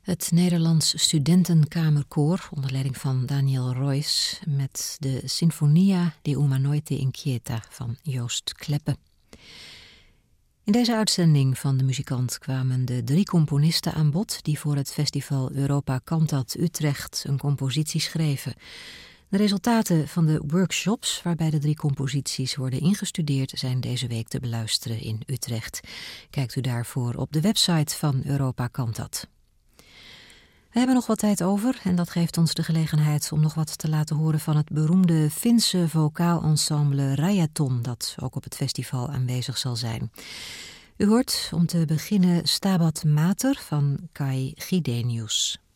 Het Nederlands Studentenkamerkoor onder leiding van Daniel Roys met de Sinfonia di una notte inquieta van Joost Kleppe. In deze uitzending van de muzikant kwamen de 3 componisten aan bod die voor het festival Europa Cantat Utrecht een compositie schreven. De resultaten van de workshops waarbij de 3 composities worden ingestudeerd zijn deze week te beluisteren in Utrecht. Kijkt u daarvoor op de website van Europa Cantat. We hebben nog wat tijd over en dat geeft ons de gelegenheid om nog wat te laten horen van het beroemde Finse vocaal-ensemble Rajaton, dat ook op het festival aanwezig zal zijn. U hoort om te beginnen Stabat Mater van Kai Gidenius.